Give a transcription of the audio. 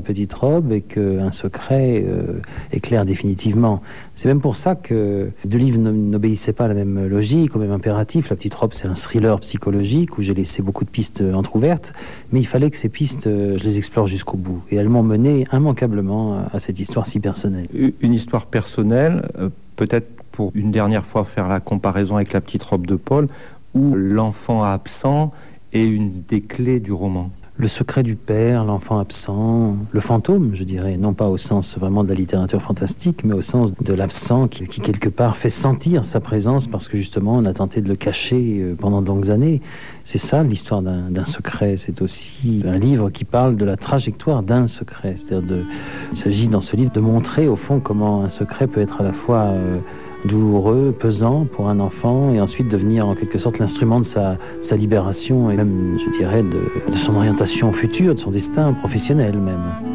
petite robe et qu'un secret éclaire définitivement. C'est même pour ça que deux livres n'obéissaient pas à la même logique, au même impératif. La petite robe, c'est un thriller psychologique où j'ai laissé beaucoup de pistes entrouvertes, mais il fallait que ces pistes, je les explore jusqu'au bout. Et elles m'ont mené immanquablement à cette histoire si personnelle. Une histoire personnelle, peut-être pour une dernière fois faire la comparaison avec La petite robe de Paul, où l'enfant absent est une des clés du roman. Le secret du père, l'enfant absent, le fantôme, je dirais, non pas au sens vraiment de la littérature fantastique, mais au sens de l'absent qui quelque part fait sentir sa présence parce que justement on a tenté de le cacher pendant de longues années. C'est ça l'histoire d'un secret. C'est aussi un livre qui parle de la trajectoire d'un secret. C'est-à-dire il s'agit dans ce livre de montrer au fond comment un secret peut être à la fois douloureux, pesant pour un enfant, et ensuite devenir en quelque sorte l'instrument de sa libération et même, je dirais, de son orientation future, de son destin professionnel même.